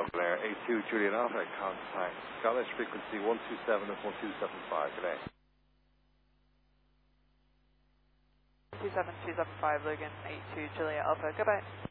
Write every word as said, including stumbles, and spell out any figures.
Blair, eight two Juliet Alpha, contact Scottish frequency one two seven and one two seven five today. two seven two seven five, Logan, eight two Juliet Alpha, goodbye.